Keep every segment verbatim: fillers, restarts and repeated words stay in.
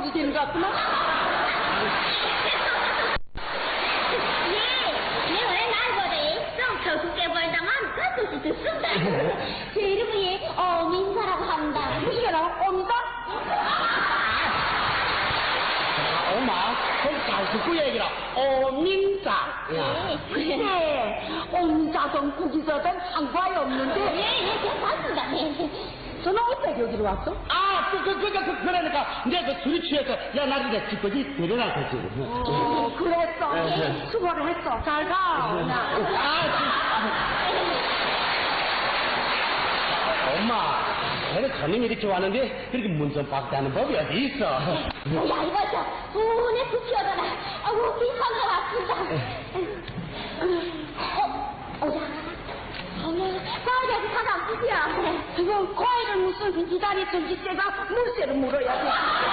소리 되는 것 같구나. 예, 내가 왜 날거래? 좀 더 굳게 벌다만 그 소식 듣습니다. 제 이름이 어민사라고 합니다. 무슨 게라고? 어민사? 엄마, 잘 듣고 얘기라. 어민자. 예. 그래, 어민자든 국이서든 상관이 없는데. 예, 예, 괜찮습니다. 예. 저는 어떻게 여기로 왔어? 아, 그, 그, 그, 그, 그러니까, 내가 그 술이 취해서, 야, 나를 내 집까지 데려다 줬지. 어, 그랬어. 네. 수고를 했어. 잘 가. 그냥. 아, 엄마, 내가 저놈이 이렇게 왔는데, 그렇게 문전박대 하는 법이 어디 있어? 야, 이거 저, 손에 굽혀잖아. 아우, 비싼 거 같습니다. 어, 어, 야. 어머, 과일이 아직 하나 안 뿌디야. 이거 과일을 무슨 기다리 전지대가 물세를 물어야지.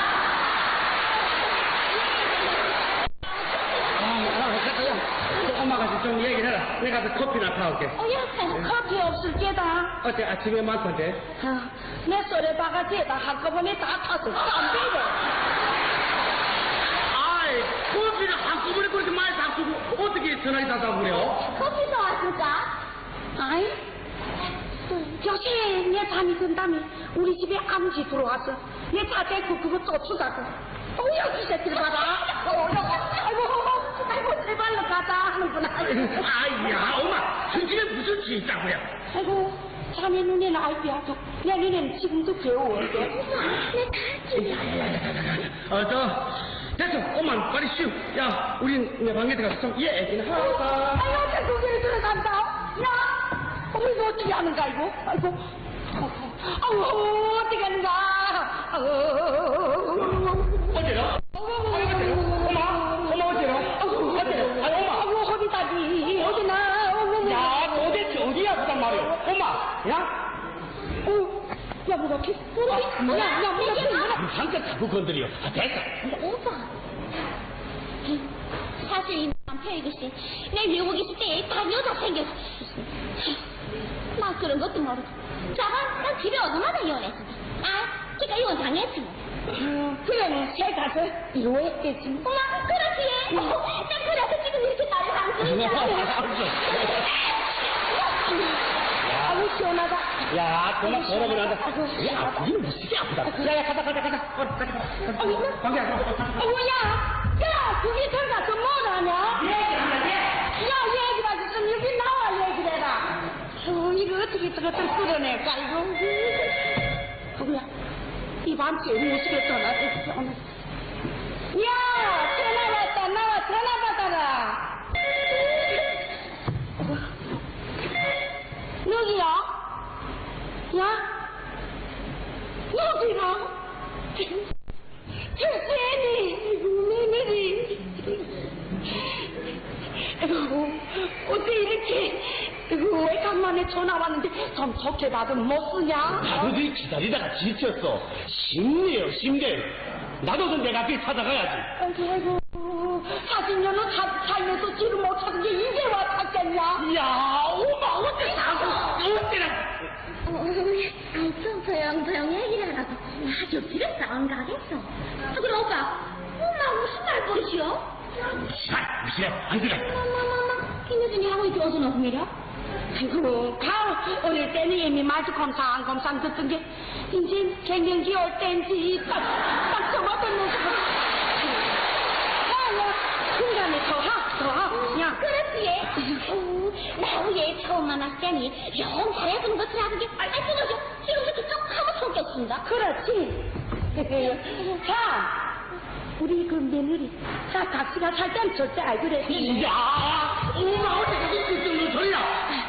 엄마가 좀 얘기를 해라. 내가 그 커피나 타올게. 어, 야, 커피 없을 게다. 어째 아침에 많던데? 아, 내 소리 바가지에다 한꺼번에 다 타서 쌈배래. 아이, 커피를 한꺼번에 그렇게 많이 잡수고 어떻게 전화기 다 잡으려? 커피도 왔을까? 아이, 역시 내 잠이 든다며 우리 집에 암시 들어왔어. 내 자대고 그거 쫓아가고. 어, 여기 새끼를 봐라. 어, 아이고, 아이고, 제발로 가자 하는구나. 아이야, 엄마, 그 집에 무슨 짓 있다고요? 아이고, 자네 눈에 나이 비하죠. 내 눈에는 지금도 괴로워. 어, 저, 됐어. 엄마, 빨리 쉬어. 야, 우린 내 방에 들어가서 좀 얘기나 하자. 아유, 어째 거기를 들어간다. 야, 어머, 이거 어떻게 하는가, 이거? 아이고, 아우, 어떻게 하는가? 아우. 어째요? 어째요? 엄마, 엄마 어째요? 어째요? 아니, 엄마. 아우, 허리다리. 어디나, 어머. 야, 도대체 어디야, 그단 말이오? 엄마, 야? 어, 야, 뭐가 이렇게? 아, 야, 야, 뭐가 이렇게? 한껏 자꾸 건드려. 아, 됐어. 오빠. 사실 이 남편 이것이 내 미국 있을 때 다녀다 생겼어. 나 그런 것도 모르고. 자가 난 집에 오자마자 이혼했어. 아, 그니까 이혼 당했지 뭐. 음, 그래, 새 가서 이루했겠지. 엄마, 그렇지. 난 그래서 지금 이렇게 나를 당근이야. 아우, 시원하다. 야, 정말 걸어버린다. 야, 아프기는 무식이 아프다. 야, 야, 가자, 가자, 가자. 어, 가자, 가자. 어머, 방귀 안 가. 어머, 야, 야, 거기 들어가서 뭘 하냐? 야, 얘기가 있으면 여기 나와, 얘기를 해라. 어, 이거 어떻게 저것들 끌어낼까, 이거. 어머야, 이 밤새 무식에 전화했어. 야, 전화 왔다, 나와, 전화 받아라. 여기야? 야? 여기라? 태세니, 아이고, 며느리. 아이고, 어째 이렇게, 아이고, 왜 간만에 전화 왔는데 좀 좋게 받으면 못 쓰냐? 나도 기다리다가 지쳤어. 심리요, 심리. 나도 좀 내가 앞에 찾아가야지. 아이고, 아이고, 사십 년을 사, 살면서 지를 못 찾은 게 이제 와 찾겠냐? 야, 엄마, 어째 자꾸, 어째나. 어, 아이, 좀 조용조용 얘기를 하라고. 아주 집에 싸움 가겠어. 아, 그럼 오빠, 엄마 무슨 말 버리시오? 아, 무시해. 안 그래. 엄마마마, 김여준이 하고 있지 어서 놓고 내려? 아이고, 가, 어릴 때는 이미 마주 검상검상 듣던 게, 이제 갱년기 올 땐지 딱, 딱 써봤던 모습을. 야, 야, 중간에 더 하, 더 하, 야. 그렇지. 아이고, 나하고 얘 처음 만났을 때니 영 잘해주는 것을 하는 게, 아이, 끊어져. 지금 이렇게 쭉 하고 속였습니다. 그렇지. 자, 우리 그 며느리, 자, 각시가 살 땐 절대 알그래. 야, 엄마, 어째 자꾸 쓸데없는 소리야.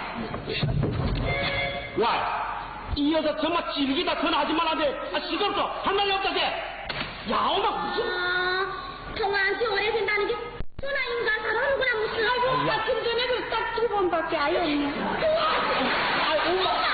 와, 이 여자 정말 찌르기다 전화하지 말라는데, 아, 시끄럽소. 한 말이 없다게. 야, 엄마, 무슨. 아, 통화한 지 오래된다는 게 전화인가 다르는구나 무슨. 아이고, 아침 저녁을 딱 두 번밖에 안 했네. 아, 엄마.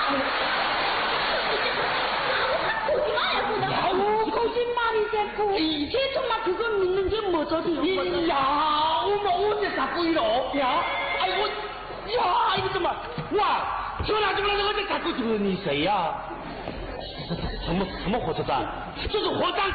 아이고, 거짓말이지. 쟤 정말 그거 믿는 게 뭐저리. 야, 엄마, 언제 자꾸 이러? 야, 아이고, 야, 아이고, 정말. 와, 전화하지 말라고 언제 자꾸 그러니 있어야. 정말, 정말 호소다. 저도 호장